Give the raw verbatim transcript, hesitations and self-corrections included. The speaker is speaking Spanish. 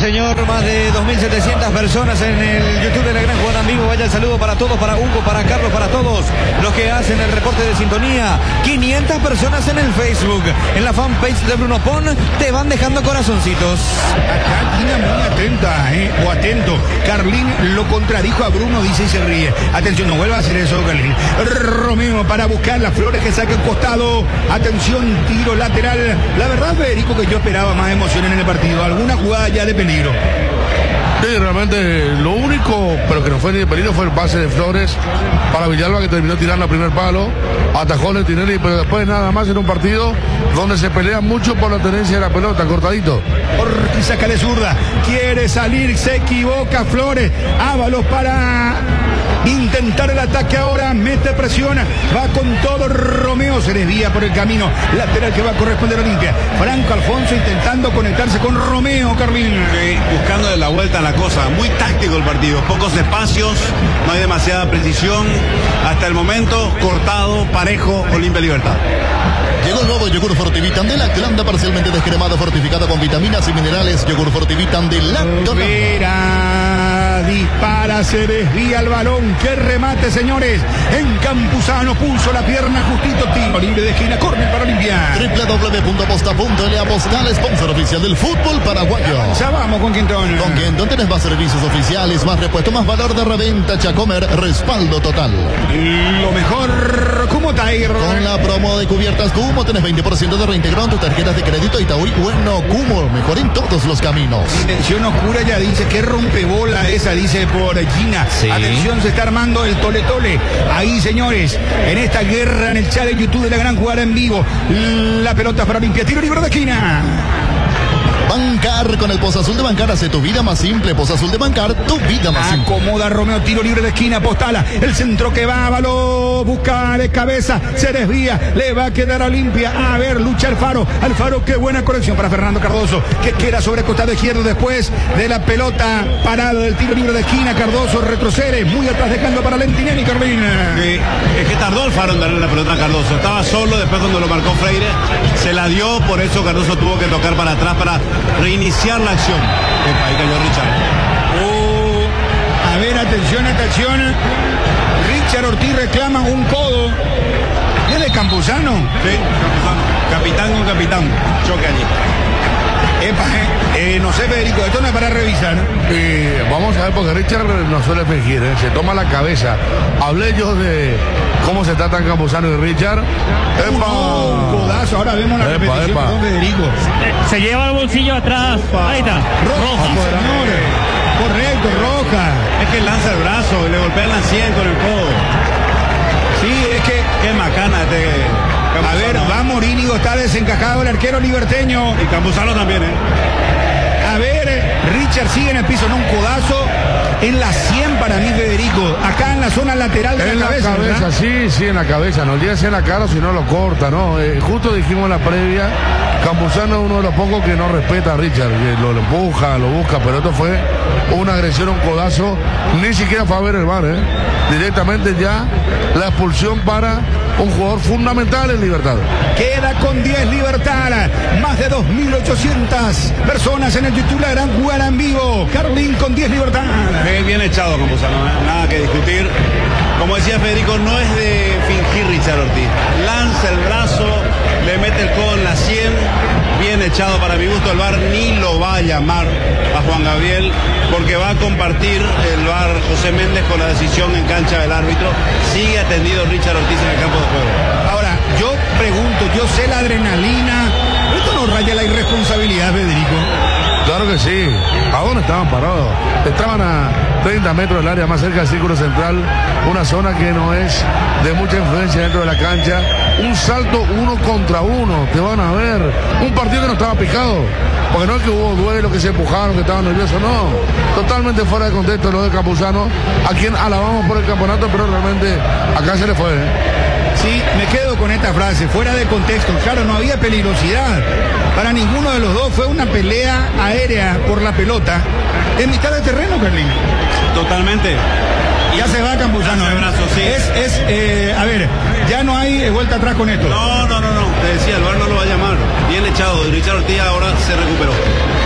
señor, más de dos mil setecientas personas en el YouTube de La Gran Jugada en Vivo. Vaya el saludo para todos, para Hugo, para Carlos, para todos los que hacen el reporte de sintonía. quinientas personas en el Facebook, en la fanpage de Bruno Pon, te van dejando corazoncitos. Acá Gina muy atenta, ¿eh? O atento. Carlín lo contradijo a Bruno, dice y se ríe. Atención, no vuelva a hacer eso, Carlín. Romeo para buscar las flores que saca el costado. Atención, tiro lateral. La verdad, Federico, que yo esperaba más emoción en el partido. Alguna jugada ya de peligro. Sí, realmente lo único, pero que no fue ni de peligro, fue el pase de Flores para Villalba, que terminó tirando el primer palo, atajó el Tinelli, pero después nada más en un partido donde se pelea mucho por la tenencia de la pelota, cortadito. Ortiz saca de zurda, quiere salir, se equivoca Flores, Ábalos para intentar el ataque ahora, mete presión, va con todo, Romeo se desvía por el camino lateral que va a corresponder a Olimpia. Franco Alfonso intentando conectarse con Romeo, Carlín. Sí, buscando de la vuelta a la cosa, muy táctico el partido, pocos espacios, no hay demasiada precisión, hasta el momento cortado, parejo, Olimpia Libertad. Llegó el nuevo yogur Fortivitan de Lactlanda, parcialmente descremado, fortificado con vitaminas y minerales. Yogur Fortivitan de Lactlanda. Vera dispara, se desvía el balón. ¡Qué remate, señores! En Campuzano puso la pierna justito. Tiro libre de esquina, córner para Olimpia. doble u doble u doble u punto aposta punto ele Apostal, sponsor oficial del fútbol paraguayo. Ya vamos con Quintón. Con Quintón tenés más servicios oficiales, más repuesto, más valor de reventa. Chacomer, respaldo total. Lo mejor, como Tair. Con la promo de cubiertas Cumo tenés veinte por ciento de reintegro en tus tarjetas de crédito Itaú y bueno, Cumo, mejor en todos los caminos. Intención oscura, ya dice que rompebola esa, dice por Gina. Sí. Atención, se está armando el tole tole. Ahí, señores, en esta guerra en el chat de YouTube de La Gran Jugada en Vivo. La pelota para Olimpia, tiro libre de esquina. Bancar, con el Pozo Azul de Bancar hace tu vida más simple. Pozo Azul de Bancar, tu vida más simple. Acomoda Romeo, tiro libre de esquina, Postala, el centro que va, Ábalos, busca de cabeza, se desvía, le va a quedar a Olimpia. A ver, lucha Alfaro, Alfaro, qué buena corrección para Fernando Cardoso, que queda sobre el costado izquierdo después de la pelota parada del tiro libre de esquina. Cardoso retrocede, muy atrás dejando para Lentinelli, Carolina. Sí, es que tardó Alfaro en darle la pelota a Cardoso, estaba solo, después cuando lo marcó Freire, se la dio, por eso Cardoso tuvo que tocar para atrás para reiniciar la acción. Epa, ahí cayó Richard. Oh, a ver, atención, atención. Richard Ortiz reclama un codo. ¿Y el de Campuzano? Sí, Campuzano. Capitán con capitán. Choque allí. Epa, eh, eh, no sé, Federico, esto no es para revisar. Eh, vamos a ver, porque Richard no suele fingir, ¿eh? Se toma la cabeza. Hablé yo de cómo se tratan Campuzano y Richard. ¡Epa! Uh, un codazo, ahora vemos la epa, repetición epa. Con Federico. Se, se lleva el bolsillo atrás. Epa. Ahí está. Roja, roja sí, señores. Correcto, roja. Es que lanza el brazo y le golpea la sien con el codo. Sí, es que... Qué macana este... A ver, va Morínigo, está desencajado el arquero liberteño. Y Campuzano también, ¿eh? A ver, Richard sigue en el piso, no, un codazo en la sien para mí, Federico. Acá en la zona lateral de en la cabeza. En la cabeza, sí, sí, en la cabeza. No llega a ser en la cara, si no lo corta, ¿no? Eh, justo dijimos en la previa, Campuzano es uno de los pocos que no respeta a Richard, que lo, lo empuja, lo busca, pero esto fue una agresión, un codazo. Ni siquiera fue a ver el V A R, ¿eh? Directamente ya la expulsión para un jugador fundamental en Libertad. Queda con diez Libertad. Más de dos mil ochocientas personas en el YouTube La Gran Jugada en Vivo. Carlín con diez Libertad. Bien, bien echado, Campuzano, ¿eh? Nada que discutir. Como decía Federico, no es de fingir Richard Ortiz. Lanza el brazo, le mete el codo en la sien. Bien echado para mi gusto. El V A R ni lo va a llamar a Juan Gabriel, porque va a compartir el V A R José Méndez con la decisión en cancha del árbitro. Sigue atendido Richard Ortiz en el campo de juego. Ahora, yo pregunto, yo sé la adrenalina, pero esto no raya la irresponsabilidad, Federico. Claro que sí. ¿A dónde estaban parados? Estaban a treinta metros del área, más cerca del círculo central, una zona que no es de mucha influencia dentro de la cancha. Un salto uno contra uno, te van a ver. Un partido que no estaba picado, porque no es que hubo duelo, que se empujaron, que estaban nerviosos, no. Totalmente fuera de contexto lo de Campuzano, a quien alabamos por el campeonato, pero realmente acá se le fue, ¿eh? Sí, me quedo con esta frase, fuera de contexto. Claro, no había peligrosidad para ninguno de los dos, fue una pelea aérea por la pelota en mitad de terreno, Carlín. Totalmente. Ya se va Campuzano. ¿eh? Brazo, sí. Es, es eh, a ver, ya no hay vuelta atrás con esto. No, no, no, no. Te decía, el V A R no lo va a llamar. Bien echado. Richard Ortiz ahora se recuperó.